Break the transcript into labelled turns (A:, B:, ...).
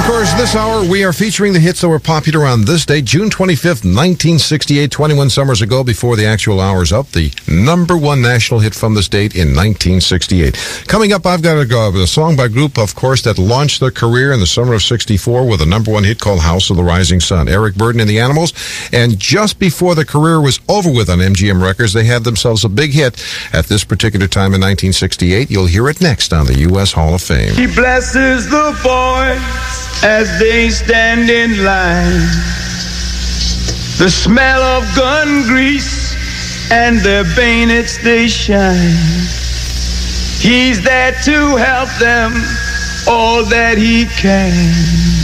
A: Of course, this hour we are featuring the hits that were popular on this day, June 25th, 1968, 21 summers ago, before the actual hour's up. The number one national hit from this date in 1968. Coming up, I've got a song by a group, of course, that launched their career in the summer of 64 with a number one hit called House of the Rising Sun. Eric Burdon and the Animals. And just before the career was over with on MGM Records, they had themselves a big hit at this particular time in 1968. You'll hear it next on the U.S. Hall of Fame.
B: He blesses the boys as they stand in line. The smell of gun grease and their bayonets they shine. He's there to help them all that he can.